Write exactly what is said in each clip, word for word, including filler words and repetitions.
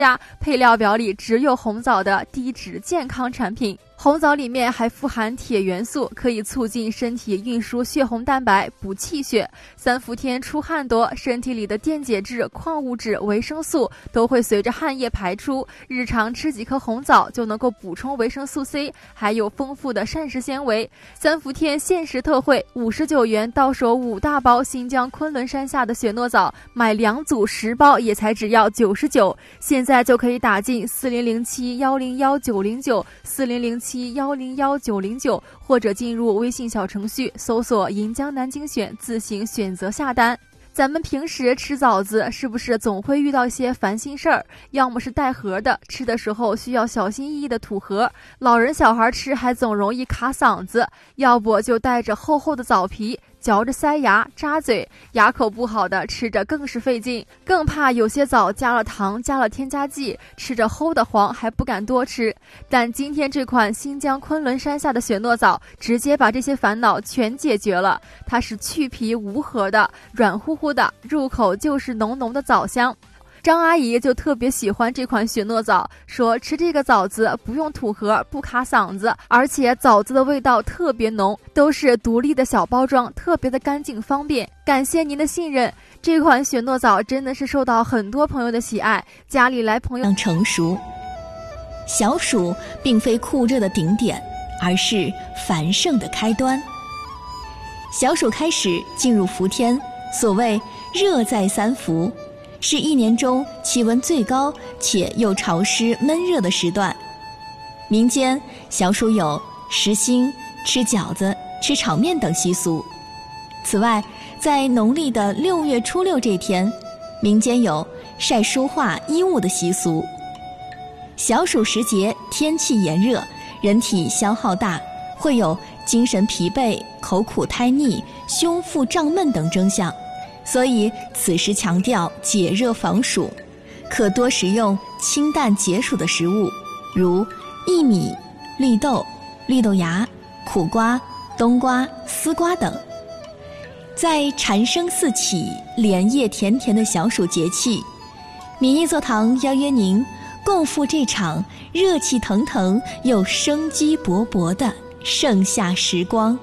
呀，配料表里只有红枣的低脂健康产品。红枣里面还富含铁元素，可以促进身体运输血红蛋白，补气血。三伏天出汗多，身体里的电解质、矿物质、维生素都会随着汗液排出。日常吃几颗红枣就能够补充维生素 C， 还有丰富的膳食纤维。三伏天限时特惠，五十九元到手五大包新疆昆仑山下的雪诺枣，买两组十包也才只要九十九。现在就可以打进四零零七幺零幺九零九四零零七幺零幺九零九，或者进入微信小程序搜索银江南京选，自行选择下单。咱们平时吃枣子是不是总会遇到一些烦心事儿？要么是带核的，吃的时候需要小心翼翼的吐核；老人小孩吃还总容易卡嗓子，要不就带着厚厚的枣皮，嚼着塞牙扎嘴，牙口不好的吃着更是费劲。更怕有些枣加了糖，加了添加剂，吃着齁得慌，还不敢多吃。但今天这款新疆昆仑山下的雪诺枣直接把这些烦恼全解决了。它是去皮无核的，软乎乎的，入口就是浓浓的枣香。张阿姨就特别喜欢这款雪诺枣，说吃这个枣子不用吐核，不卡嗓子，而且枣子的味道特别浓，都是独立的小包装，特别的干净方便。感谢您的信任，这款雪诺枣真的是受到很多朋友的喜爱，家里来朋友成熟。小暑并非酷热的顶点，而是繁盛的开端。小暑开始进入伏天，所谓热在三伏，是一年中气温最高且又潮湿闷热的时段。民间小暑有食新、吃饺子、吃炒面等习俗。此外，在农历的六月初六这天，民间有晒书画衣物的习俗。小暑时节，天气炎热，人体消耗大，会有精神疲惫、口苦胎腻、胸腹胀闷等征象，所以此时强调解热防暑，可多食用清淡解暑的食物，如薏米、绿豆、绿豆芽、苦瓜、冬瓜、丝瓜等。在蝉声四起、莲叶甜甜的小暑节气，民意座堂邀约您共赴这场热气腾腾又生机勃勃的盛夏时光。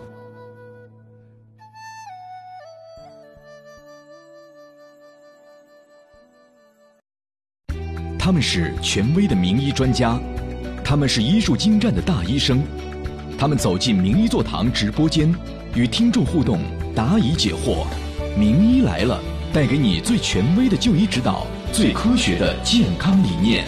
他们是权威的名医专家，他们是医术精湛的大医生，他们走进名医座堂直播间，与听众互动，答疑解惑。名医来了，带给你最权威的就医指导，最科学的健康理念。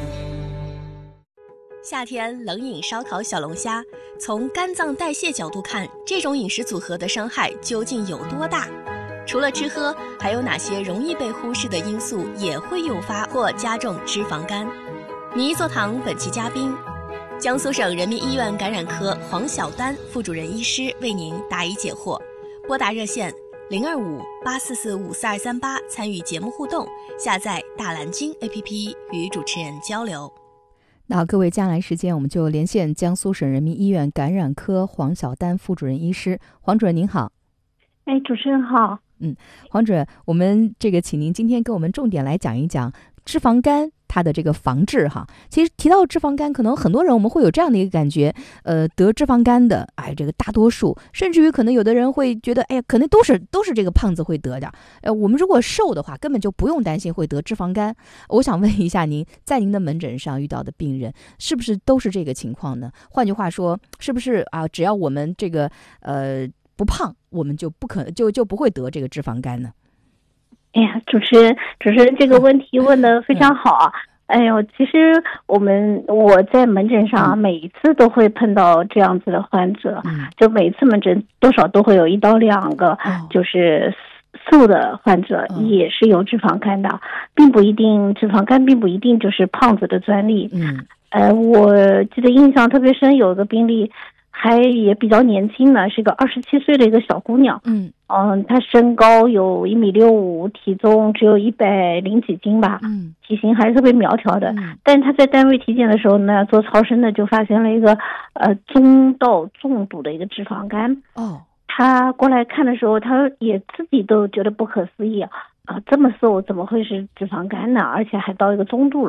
夏天冷饮烧烤小龙虾，从肝脏代谢角度看，这种饮食组合的伤害究竟有多大？除了吃喝，还有哪些容易被忽视的因素也会诱发或加重脂肪肝？名医座堂本期嘉宾，江苏省人民医院感染科黄晓丹副主任医师为您答疑解惑。拨打热线零二五八四四五四二三八参与节目互动，下载大蓝鲸 A P P 与主持人交流。 那各位，接下来时间我们就连线江苏省人民医院感染科黄晓丹副主任医师。黄主任您好。 哎，主持人好。 嗯，黄主任，我们这个请您今天跟我们重点来讲一讲脂肪肝它的这个防治哈。其实提到脂肪肝，可能很多人我们会有这样的一个感觉，呃，得脂肪肝的，哎，这个大多数，甚至于可能有的人会觉得，哎呀，可能都是都是这个胖子会得的。呃，我们如果瘦的话，根本就不用担心会得脂肪肝。我想问一下您，在您的门诊上遇到的病人，是不是都是这个情况呢？换句话说，是不是啊？只要我们这个呃不胖，我们就不可就就不会得这个脂肪肝呢？ 哎呀，主持人，主持人这个问题问得非常好啊！哎呦，其实我们我在门诊上、嗯、每一次都会碰到这样子的患者，嗯、就每次门诊多少都会有一到两个，哦、就是素的患者也是有脂肪肝的，嗯、并不一定脂肪肝并不一定就是胖子的专利。嗯，呃，我记得印象特别深，有一个病例。还也比较年轻呢，是个二十七岁的一个小姑娘。嗯嗯，她身高有一米六五，体重只有一百零几斤吧。嗯，体型还是特别苗条的。嗯，但是她在单位体检的时候呢，做超声的就发现了一个呃中到重度的一个脂肪肝。哦，她过来看的时候，她也自己都觉得不可思议啊，啊这么瘦怎么会是脂肪肝呢？而且还到一个中度了。